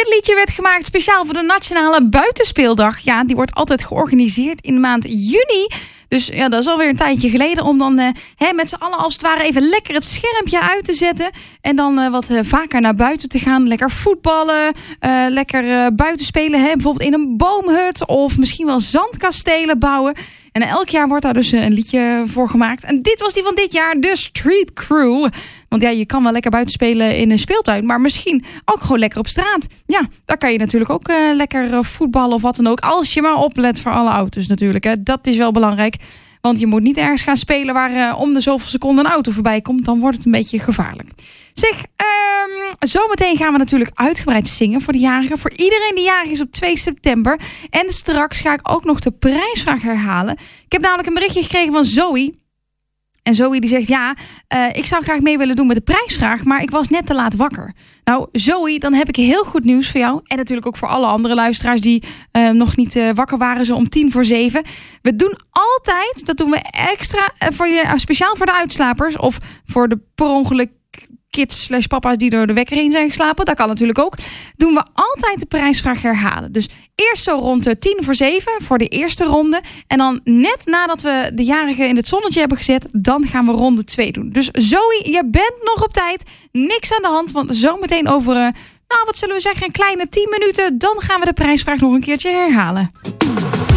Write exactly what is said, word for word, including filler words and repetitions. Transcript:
Dit liedje werd gemaakt speciaal voor de Nationale Buitenspeeldag. Ja, die wordt altijd georganiseerd in de maand juni. Dus ja, dat is alweer een tijdje geleden om dan uh, hè, met z'n allen als het ware even lekker het schermpje uit te zetten. En dan uh, wat uh, vaker naar buiten te gaan. Lekker voetballen, uh, lekker uh, buiten spelen. Hè, bijvoorbeeld in een boomhut of misschien wel zandkastelen bouwen. En elk jaar wordt daar dus een liedje voor gemaakt. En dit was die van dit jaar, de Street Crew. Want ja, je kan wel lekker buiten spelen in een speeltuin, maar misschien ook gewoon lekker op straat. Ja, daar kan je natuurlijk ook uh, lekker uh, voetballen of wat dan ook. Als je maar oplet voor alle auto's natuurlijk. Hè. Dat is wel belangrijk. Want je moet niet ergens gaan spelen waar uh, om de zoveel seconden een auto voorbij komt. Dan wordt het een beetje gevaarlijk. Zeg, um, zometeen gaan we natuurlijk uitgebreid zingen voor de jarigen. Voor iedereen die jarig is op twee september. En straks ga ik ook nog de prijsvraag herhalen. Ik heb namelijk een berichtje gekregen van Zoe. En Zoe die zegt, ja, uh, ik zou graag mee willen doen met de prijsvraag, maar ik was net te laat wakker. Nou, Zoe, dan heb ik heel goed nieuws voor jou. En natuurlijk ook voor alle andere luisteraars die uh, nog niet uh, wakker waren, zo om tien voor zeven. We doen altijd, dat doen we extra, uh, voor je, uh, speciaal voor de uitslapers of voor de per ongeluk kids slash papa's die door de wekker heen zijn geslapen. Dat kan natuurlijk ook. Doen we altijd de prijsvraag herhalen. Dus eerst zo rond de tien voor zeven voor de eerste ronde. En dan net nadat we de jarigen in het zonnetje hebben gezet, dan gaan we ronde twee doen. Dus Zoe, je bent nog op tijd. Niks aan de hand, want zometeen over, uh, nou wat zullen we zeggen, een kleine tien minuten. Dan gaan we de prijsvraag nog een keertje herhalen.